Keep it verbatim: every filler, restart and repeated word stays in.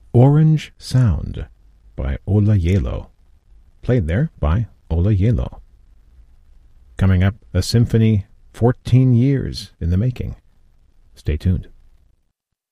Orange Sound by Ola Yelo, played there by Ola Yelo. Coming up, a symphony fourteen years in the making. Stay tuned.